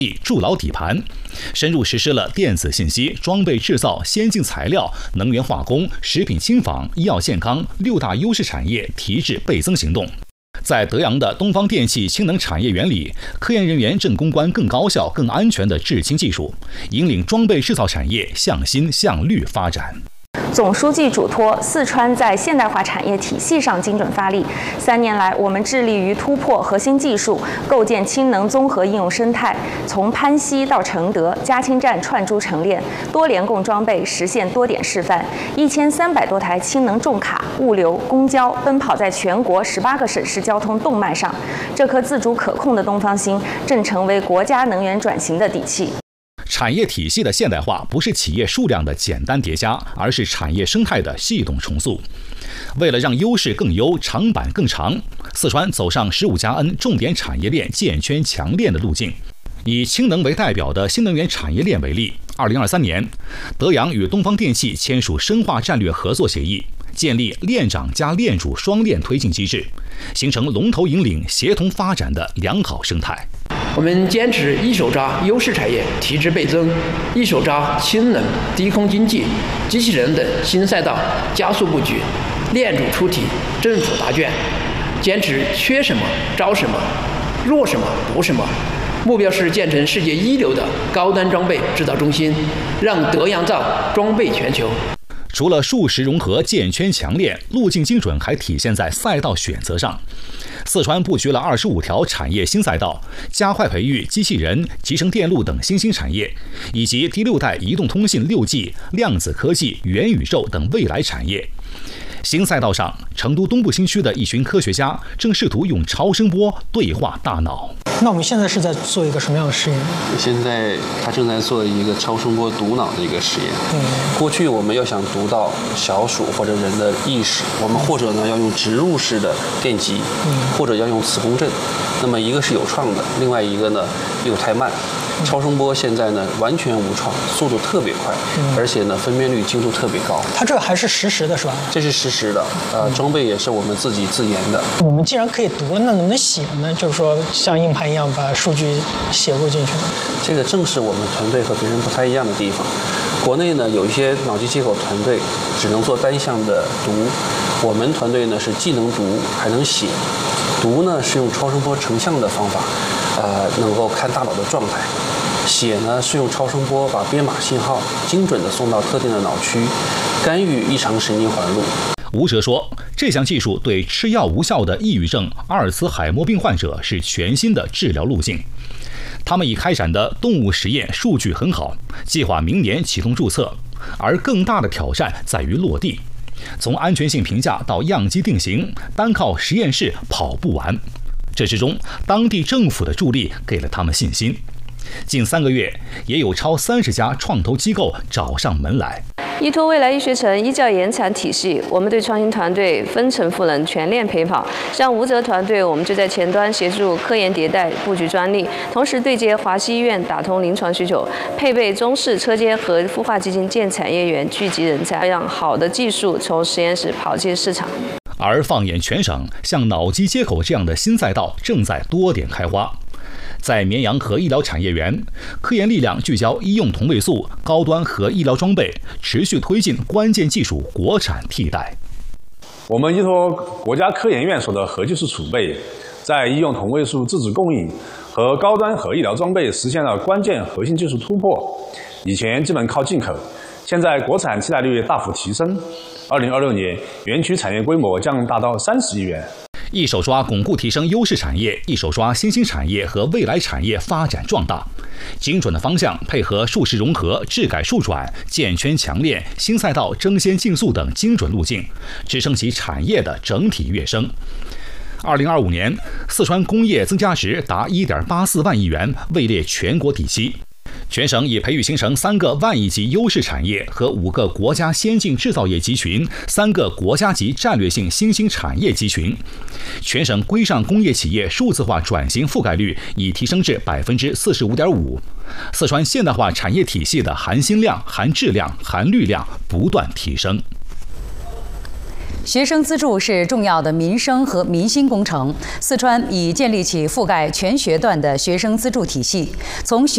筑牢底盘，深入实施了电子信息、装备制造、先进材料、能源化工、食品轻纺、医药健康6大优势产业提质倍增行动。在德阳的东方电气氢能产业园里，科研人员正攻关更高效、更安全的制氢技术，引领装备制造产业向新向绿发展。 总书记嘱托四川在现代化产业体系上精准发力。3年来，我们致力于突破核心技术，构建氢能综合应用生态，从潘西到承德，加氢站串珠成链，多联供装备实现多点示范，1300多台氢能重卡、物流、公交奔跑在全国18个省市交通动脉上。这颗自主可控的东方芯，正成为国家能源转型的底气。 产业体系的现代化不是企业数量的简单叠加，而是产业生态的系统重塑。为了让优势更优、长板更长，四川走上15+N 重点产业链建圈强链的路径。以氢能为代表的新能源产业链为例，2023年，德阳与东方电气签署深化战略合作协议，建立链长加链主双链推进机制，形成龙头引领、协同发展的良好生态。 我们坚持一手抓优势产业提质倍增，一手抓氢能、低空经济、机器人等新赛道加速布局，链主出题，政府答卷，坚持缺什么招什么，弱什么补什么。目标是建成世界一流的高端装备制造中心，让德阳造装备全球。 除了数实融合、建圈强链，路径精准还体现在赛道选择上。四川布局了25条产业新赛道，加快培育机器人、集成电路等新兴产业，以及第6代移动通信6G、量子科技、元宇宙等未来产业。新赛道上，成都东部新区的一群科学家正试图用超声波对话大脑。 那我们现在是在做一个什么样的实验？ 现在他正在做一个超声波读脑的一个实验。过去我们要想读到小鼠或者人的意识，我们或者呢要用植入式的电极，或者要用磁共振。那么一个是有创的，另外一个呢又太慢。超声波现在呢完全无创，速度特别快，而且呢分辨率精度特别高。 它这还是实时的是吧？ 这是实时的，装备也是我们自己自研的。 我们既然可以读了，那能不能写呢？就是说像硬盘一样把数据写入进去。 这个正是我们团队和别人不太一样的地方。国内呢有一些脑机接口团队只能做单向的读，我们团队呢是既能读还能写。读呢是用超声波成像的方法，能够看大脑的状态。写呢是用超声波把编码信号精准地送到特定的脑区，干预异常神经环路。 吴哲说，这项技术对吃药无效的抑郁症、阿尔茨海默病患者是全新的治疗路径。他们已开展的动物实验数据很好，计划明年启动注册，而更大的挑战在于落地。从安全性评价到样机定型，单靠实验室跑不完。这之中，当地政府的助力给了他们信心。近3个月，也有超30家创投机构找上门来。 依托未来医学城医教研产体系，我们对创新团队分层赋能、全链陪跑。像吴哲团队，我们就在前端协助科研迭代、布局专利，同时对接华西医院，打通临床需求，配备中式车间和孵化基金建产业园，聚集人才，让好的技术从实验室跑进市场。 而放眼全省，像脑机接口这样的新赛道正在多点开花。在绵阳核医疗产业园，科研力量聚焦医用同位素、高端核医疗装备，持续推进关键技术国产替代。 我们依托国家科研院所的核技术储备，在医用同位素自主供应和高端核医疗装备实现了关键核心技术突破。以前基本靠进口，现在国产替代率大幅提升。2026年，园区产业规模将达到30亿元。 一手抓巩固提升优势产业，一手抓新兴产业和未来产业发展壮大。精准的方向配合数实融合、智改数转、建圈强链、新赛道争先竞速等精准路径，支撑起产业的整体跃升。2025年，四川工业增加值达1.84万亿元，位列全国第7。全省已培育形成3个万亿级优势产业和5个国家先进制造业集群，3个国家级战略性新兴产业集群。全省规上工业企业数字化转型覆盖率已提升至45.5%。四川现代化产业体系的含新量、含质量、含绿量不断提升。 学生资助是重要的民生和民心工程。四川已建立起覆盖全学段的学生资助体系，从学